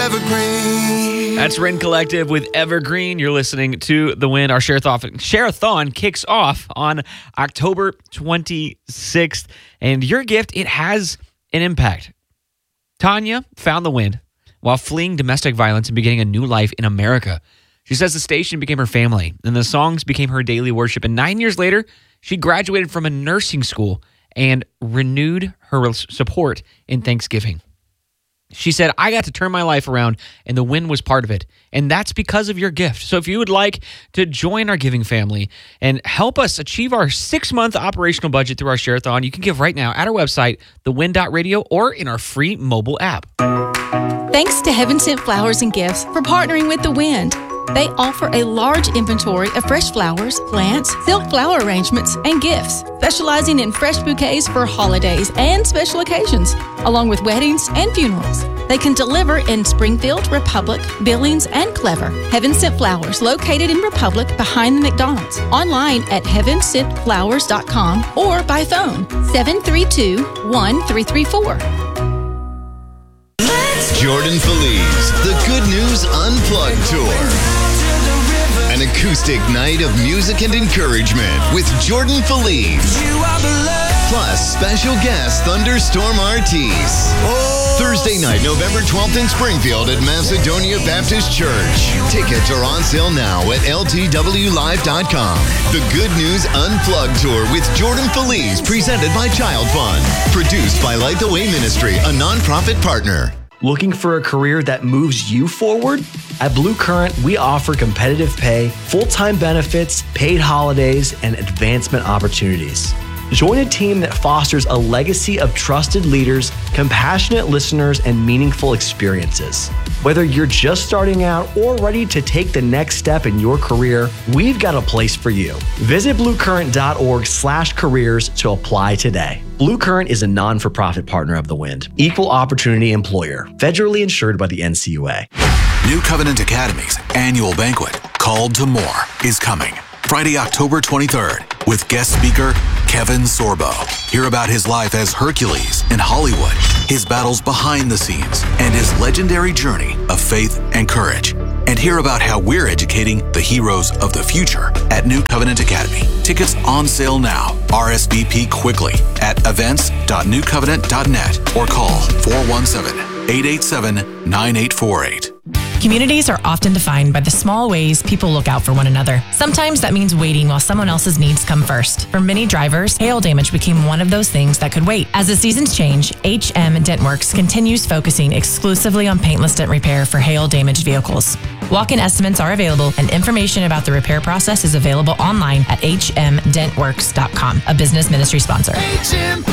evergreen. That's Ren Collective with Evergreen. You're listening to The Wind. Our Share-a-thon kicks off on October 26th. And your gift, it has an impact. Tanya found the wind while fleeing domestic violence and beginning a new life in America. She says the station became her family, and the songs became her daily worship. And 9 years later, she graduated from a nursing school and renewed her support in Thanksgiving. She said, I got to turn my life around, and the wind was part of it. And that's because of your gift. So if you would like to join our giving family and help us achieve our 6-month operational budget through our Share-a-thon, you can give right now at our website, thewind.radio, or in our free mobile app. Thanks to Heaven Sent Flowers and Gifts for partnering with The Wind. They offer a large inventory of fresh flowers, plants, silk flower arrangements, and gifts, specializing in fresh bouquets for holidays and special occasions, along with weddings and funerals. They can deliver in Springfield, Republic, Billings, and Clever. Heaven Sent Flowers, located in Republic behind the McDonald's. Online at heavensentflowers.com or by phone 732-1334. Jordan Feliz, the Good News Unplugged Tour. An acoustic night of music and encouragement with Jordan Feliz. Plus special guest Thunderstorm Artis. Thursday night, November 12th in Springfield at Macedonia Baptist Church. Tickets are on sale now at ltwlive.com. The Good News Unplugged Tour with Jordan Feliz, presented by Child Fund. Produced by Light the Way Ministry, a nonprofit partner. Looking for a career that moves you forward? At Blue Current, we offer competitive pay, full-time benefits, paid holidays, and advancement opportunities. Join a team that fosters a legacy of trusted leaders, compassionate listeners, and meaningful experiences. Whether you're just starting out or ready to take the next step in your career, we've got a place for you. Visit bluecurrent.org/careers to apply today. Blue Current is a non-for-profit partner of The Wind, equal opportunity employer, federally insured by the NCUA. New Covenant Academy's annual banquet, Called to More, is coming Friday, October 23rd, with guest speaker Kevin Sorbo. Hear about his life as Hercules in Hollywood, his battles behind the scenes, and his legendary journey of faith and courage. And hear about how we're educating the heroes of the future at New Covenant Academy. Tickets on sale now. RSVP quickly at events.newcovenant.net or call 417-887-9848. Communities are often defined by the small ways people look out for one another. Sometimes that means waiting while someone else's needs come first. For many drivers, hail damage became one of those things that could wait. As the seasons change, HM Dentworks continues focusing exclusively on paintless dent repair for hail damaged vehicles. Walk-in estimates are available, and information about the repair process is available online at hmdentworks.com, a business ministry sponsor.